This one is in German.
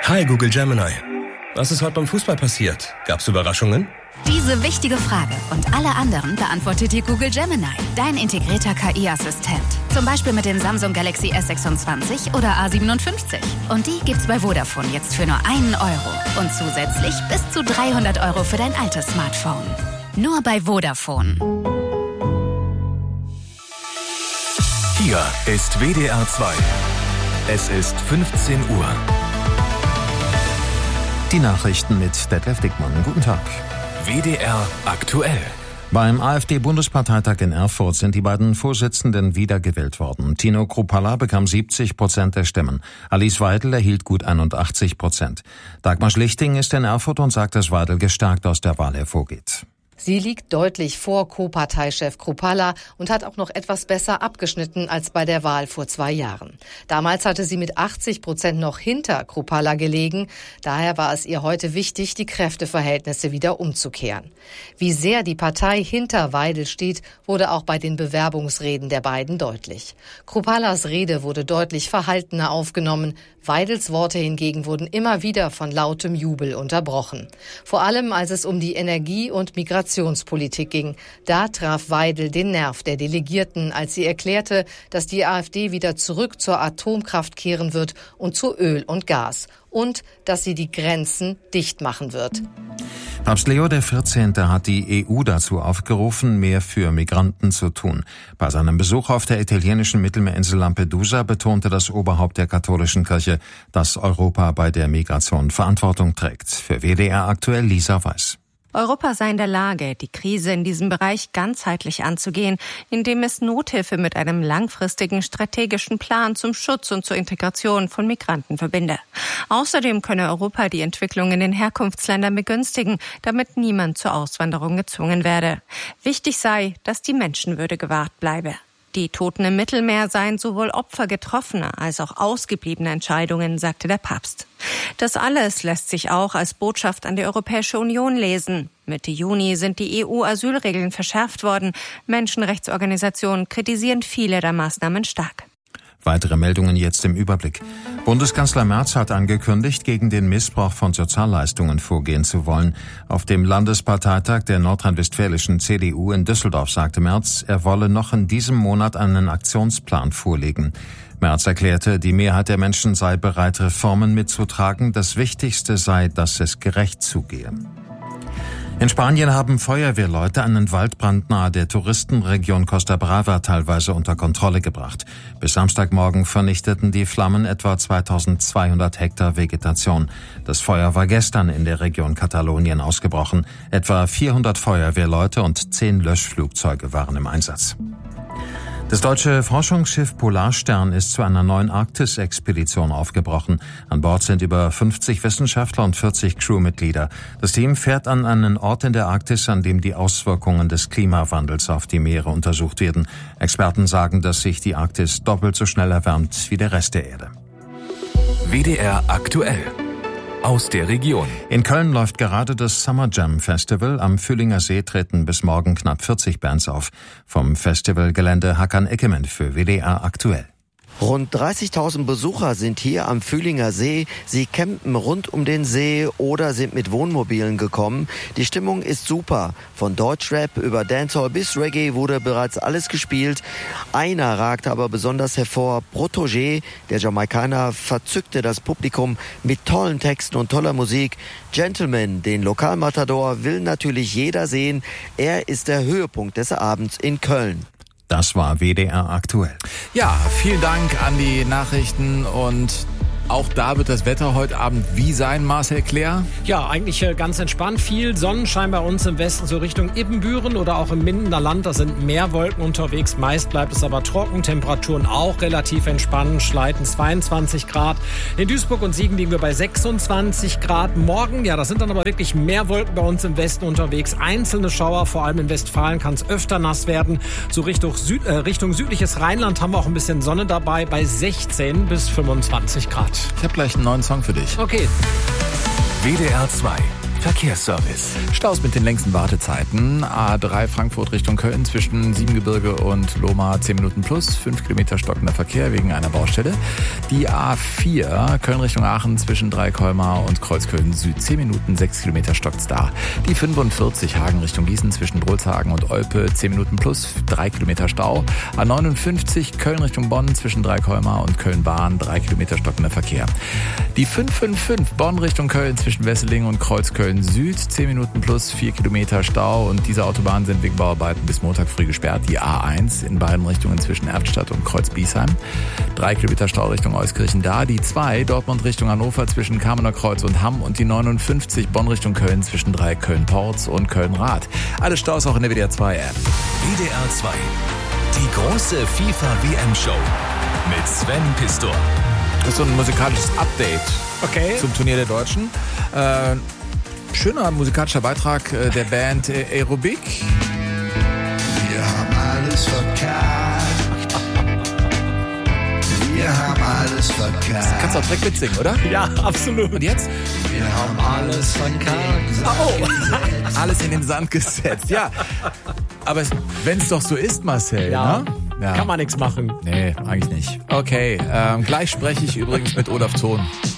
Hi Google Gemini. Was ist heute beim Fußball passiert? Gab's Überraschungen? Diese wichtige Frage und alle anderen beantwortet dir Google Gemini, dein integrierter KI-Assistent. Zum Beispiel mit dem Samsung Galaxy S26 oder A57. Und die gibt's bei Vodafone jetzt für nur €1. Und zusätzlich bis zu €300 für dein altes Smartphone. Nur bei Vodafone. Hier ist WDR 2. Es ist 15 Uhr. Die Nachrichten mit Detlef Dickmann. Guten Tag. WDR aktuell. Beim AfD-Bundesparteitag in Erfurt sind die beiden Vorsitzenden wiedergewählt worden. Tino Kruppalla bekam 70% der Stimmen. Alice Weidel erhielt gut 81%. Dagmar Schlichting ist in Erfurt und sagt, dass Weidel gestärkt aus der Wahl hervorgeht. Sie liegt deutlich vor Co-Parteichef Kruppalla und hat auch noch etwas besser abgeschnitten als bei der Wahl vor 2 Jahren. Damals hatte sie mit 80% noch hinter Kruppalla gelegen. Daher war es ihr heute wichtig, die Kräfteverhältnisse wieder umzukehren. Wie sehr die Partei hinter Weidel steht, wurde auch bei den Bewerbungsreden der beiden deutlich. Kruppallas Rede wurde deutlich verhaltener aufgenommen. Weidels Worte hingegen wurden immer wieder von lautem Jubel unterbrochen. Vor allem, als es um die Energie- und Migrationspolitik ging. Da traf Weidel den Nerv der Delegierten, als sie erklärte, dass die AfD wieder zurück zur Atomkraft kehren wird und zu Öl und Gas. Und dass sie die Grenzen dicht machen wird. Papst Leo XIV. Hat die EU dazu aufgerufen, mehr für Migranten zu tun. Bei seinem Besuch auf der italienischen Mittelmeerinsel Lampedusa betonte das Oberhaupt der katholischen Kirche, dass Europa bei der Migration Verantwortung trägt. Für WDR aktuell Lisa Weiß. Europa sei in der Lage, die Krise in diesem Bereich ganzheitlich anzugehen, indem es Nothilfe mit einem langfristigen strategischen Plan zum Schutz und zur Integration von Migranten verbinde. Außerdem könne Europa die Entwicklung in den Herkunftsländern begünstigen, damit niemand zur Auswanderung gezwungen werde. Wichtig sei, dass die Menschenwürde gewahrt bleibe. Die Toten im Mittelmeer seien sowohl Opfer getroffener als auch ausgebliebener Entscheidungen, sagte der Papst. Das alles lässt sich auch als Botschaft an die Europäische Union lesen. Mitte Juni sind die EU-Asylregeln verschärft worden. Menschenrechtsorganisationen kritisieren viele der Maßnahmen stark. Weitere Meldungen jetzt im Überblick. Bundeskanzler Merz hat angekündigt, gegen den Missbrauch von Sozialleistungen vorgehen zu wollen. Auf dem Landesparteitag der nordrhein-westfälischen CDU in Düsseldorf sagte Merz, er wolle noch in diesem Monat einen Aktionsplan vorlegen. Merz erklärte, die Mehrheit der Menschen sei bereit, Reformen mitzutragen. Das Wichtigste sei, dass es gerecht zugehe. In Spanien haben Feuerwehrleute einen Waldbrand nahe der Touristenregion Costa Brava teilweise unter Kontrolle gebracht. Bis Samstagmorgen vernichteten die Flammen etwa 2200 Hektar Vegetation. Das Feuer war gestern in der Region Katalonien ausgebrochen. Etwa 400 Feuerwehrleute und 10 Löschflugzeuge waren im Einsatz. Das deutsche Forschungsschiff Polarstern ist zu einer neuen Arktis-Expedition aufgebrochen. An Bord sind über 50 Wissenschaftler und 40 Crewmitglieder. Das Team fährt an einen Ort in der Arktis, an dem die Auswirkungen des Klimawandels auf die Meere untersucht werden. Experten sagen, dass sich die Arktis doppelt so schnell erwärmt wie der Rest der Erde. WDR aktuell. Aus der Region. In Köln läuft gerade das Summer Jam Festival. Am Fühlinger See treten bis morgen knapp 40 Bands auf. Vom Festivalgelände Hakan Eckemann für WDR aktuell. Rund 30.000 Besucher sind hier am Fühlinger See. Sie campen rund um den See oder sind mit Wohnmobilen gekommen. Die Stimmung ist super. Von Deutschrap über Dancehall bis Reggae wurde bereits alles gespielt. Einer ragte aber besonders hervor. Protégé, der Jamaikaner, verzückte das Publikum mit tollen Texten und toller Musik. Gentleman, den Lokalmatador, will natürlich jeder sehen. Er ist der Höhepunkt des Abends in Köln. Das war WDR aktuell. Ja, vielen Dank an die Nachrichten und auch da wird das Wetter heute Abend wie sein, Marcel Claire? Ja, eigentlich ganz entspannt. Viel Sonnenschein bei uns im Westen, so Richtung Ibbenbüren oder auch im Mindener Land. Da sind mehr Wolken unterwegs. Meist bleibt es aber trocken. Temperaturen auch relativ entspannt. Schleiten 22 Grad. In Duisburg und Siegen liegen wir bei 26 Grad. Morgen, ja, das sind dann aber wirklich mehr Wolken bei uns im Westen unterwegs. Einzelne Schauer, vor allem in Westfalen kann es öfter nass werden. So Richtung südliches Rheinland haben wir auch ein bisschen Sonne dabei bei 16 bis 25 Grad. Ich habe gleich einen neuen Song für dich. Okay. WDR 2 Verkehrsservice. Staus mit den längsten Wartezeiten. A3 Frankfurt Richtung Köln zwischen Siebengebirge und Lohmar 10 Minuten plus, 5 Kilometer stockender Verkehr wegen einer Baustelle. Die A4 Köln Richtung Aachen zwischen Dreikolmar und Kreuzköln Süd 10 Minuten, 6 Kilometer stockt's da. Die 45 Hagen Richtung Gießen zwischen Brolzhagen und Olpe 10 Minuten plus, 3 Kilometer Stau. A59 Köln Richtung Bonn zwischen Dreikolmar und Köln-Bahn 3 Kilometer stockender Verkehr. Die 555 Bonn Richtung Köln zwischen Wesseling und Kreuzköln Süd 10 Minuten plus, 4 Kilometer Stau, und diese Autobahnen sind wegen Bauarbeiten bis Montag früh gesperrt. Die A1 in beiden Richtungen zwischen Erftstadt und Kreuz-Biesheim 3 Kilometer Stau Richtung Euskirchen da. Die 2 Dortmund Richtung Hannover zwischen Kamener Kreuz und Hamm und die 59 Bonn Richtung Köln zwischen 3 Köln-Porz und Köln-Rath. Alle Staus auch in der WDR 2 App. WDR 2. Die große FIFA-WM-Show mit Sven Pistor. Das ist so ein musikalisches Update zum Turnier der Deutschen. Schöner musikalischer Beitrag der Band Aerobic. Wir haben alles verkackt. Wir haben alles verkackt. Kannst du auch direkt mitsingen, oder? Ja, absolut. Und jetzt? Wir haben alles verkackt. Alles in den Sand gesetzt, ja. Aber wenn es doch so ist, Marcel, Ja. ne? Ja. Kann man nichts machen. Nee, eigentlich nicht. Okay, gleich spreche ich übrigens mit Olaf Thon.